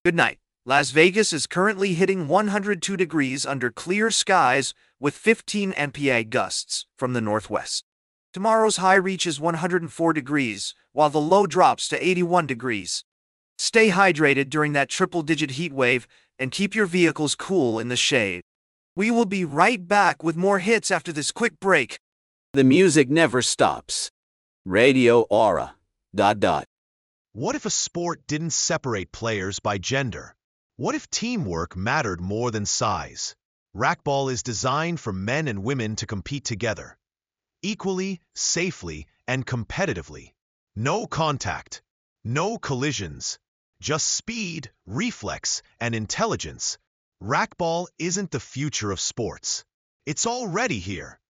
Good night. Las Vegas is currently hitting 102 degrees under clear skies with 15 MPa gusts from the northwest. Tomorrow's high reaches 104 degrees, while the low drops to 81 degrees. Stay hydrated during that triple-digit heat wave and keep your vehicles cool in the shade. We will be right back with more hits after this quick break. The music never stops. Radio Aura. ... What if a sport didn't separate players by gender? What if teamwork mattered more than size? Racquetball is designed for men and women to compete together, equally, safely, and competitively. No contact, no collisions, just speed, reflex, and intelligence. Racquetball isn't the future of sports. It's already here.